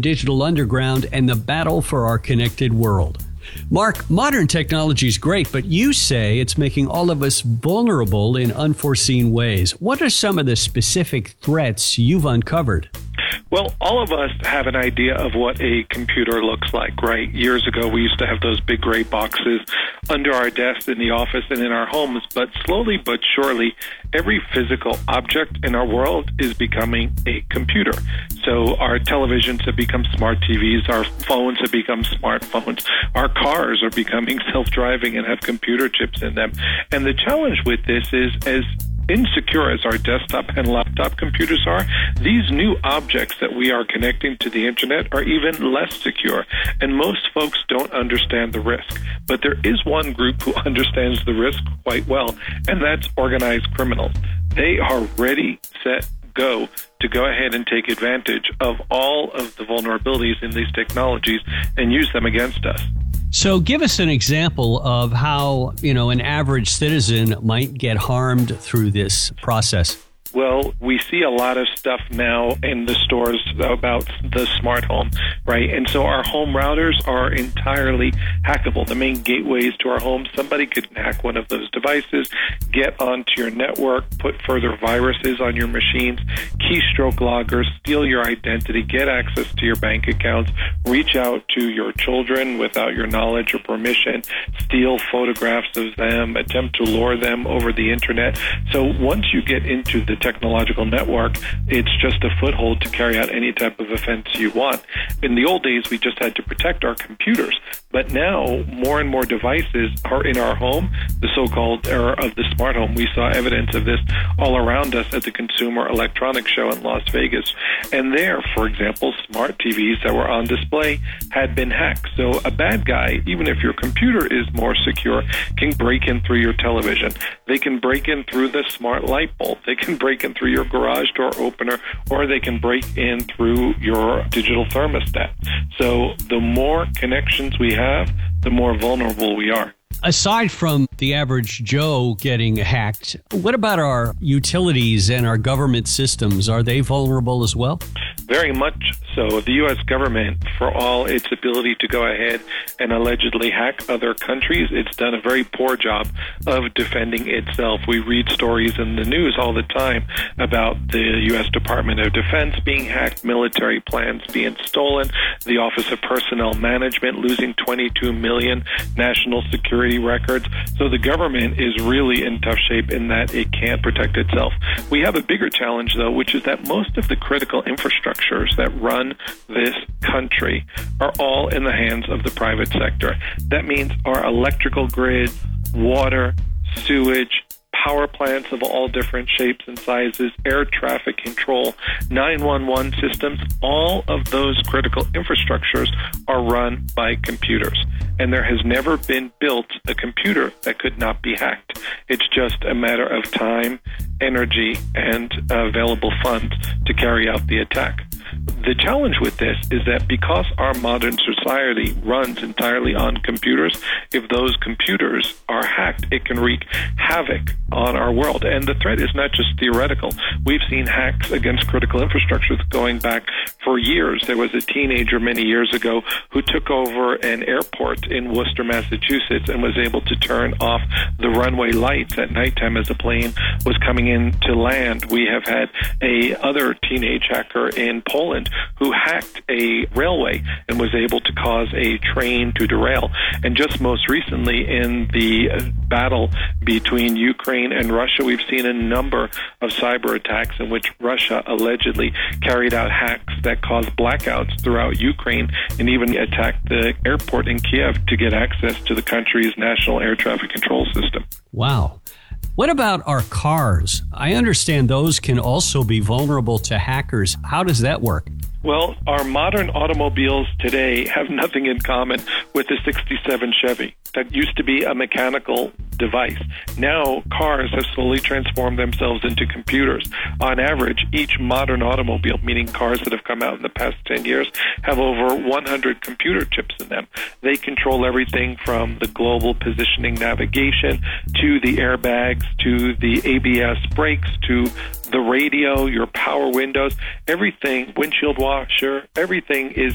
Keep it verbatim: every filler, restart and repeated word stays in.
digital underground and the battle for our connected world. Mark, modern technology is great, but you say it's making all of us vulnerable in unforeseen ways. What are some of the specific threats you've uncovered? Well, all of us have an idea of what a computer looks like, right? Years ago, we used to have those big gray boxes under our desks in the office and in our homes, but slowly but surely, every physical object in our world is becoming a computer. So our televisions have become smart T Vs, our phones have become smartphones, our cars are becoming self-driving and have computer chips in them. And the challenge with this is, as insecure as our desktop and laptop computers are, these new objects that we are connecting to the internet are even less secure, and most folks don't understand the risk. But there is one group who understands the risk quite well, and that's organized criminals. They are ready, set, go to go ahead and take advantage of all of the vulnerabilities in these technologies and use them against us. So give us an example of how, you know, an average citizen might get harmed through this process. Well, we see a lot of stuff now in the stores about the smart home, right? And so our home routers are entirely hackable. The main gateways to our homes, somebody could hack one of those devices, get onto your network, put further viruses on your machines, keystroke loggers, steal your identity, get access to your bank accounts, reach out to your children without your knowledge or permission, steal photographs of them, attempt to lure them over the internet. So once you get into the technological network, it's just a foothold to carry out any type of offense you want. In the old days, we just had to protect our computers, but now more and more devices are in our home, the so-called era of the smart home. We saw evidence of this all around us at the Consumer Electronics Show in Las Vegas. And there, for example, smart T Vs that were on display had been hacked. So a bad guy, even if your computer is more secure, can break in through your television. They can break in through the smart light bulb. They can break in through your garage door opener, or they can break in through your digital thermostat. So the more connections we have, the more vulnerable we are. Aside from the average Joe getting hacked, what about our utilities and our government systems? Are they vulnerable as well? Very much so. The U S government, for all its ability to go ahead and allegedly hack other countries, it's done a very poor job of defending itself. We read stories in the news all the time about the U S Department of Defense being hacked, military plans being stolen, the Office of Personnel Management losing twenty-two million national security records. So the government is really in tough shape in that it can't protect itself. We have a bigger challenge, though, which is that most of the critical infrastructures that run this country are all in the hands of the private sector. That means our electrical grid, water, sewage, power plants of all different shapes and sizes, air traffic control, nine one one systems, all of those critical infrastructures are run by computers. And there has never been built a computer that could not be hacked. It's just a matter of time, energy, and available funds to carry out the attack. The challenge with this is that because our modern society runs entirely on computers, if those computers are hacked, it can wreak havoc on our world. And the threat is not just theoretical. We've seen hacks against critical infrastructure going back for years. There was a teenager many years ago who took over an airport in Worcester, Massachusetts, and was able to turn off the runway lights at nighttime as the plane was coming in to land. We have had a other teenage hacker in Poland who hacked a railway and was able to cause a train to derail. And just most recently in the battle between Ukraine and Russia, we've seen a number of cyber attacks in which Russia allegedly carried out hacks that caused blackouts throughout Ukraine and even attacked the airport in Kiev to get access to the country's national air traffic control system. Wow. What about our cars? I understand those can also be vulnerable to hackers. How does that work? Well, our modern automobiles today have nothing in common with the sixty-seven Chevy. That used to be a mechanical device. Now, cars have slowly transformed themselves into computers. On average, each modern automobile, meaning cars that have come out in the past ten years, have over one hundred computer chips in them. They control everything from the global positioning navigation to the airbags to the A B S brakes to the radio, your power windows, everything, windshield washer, everything is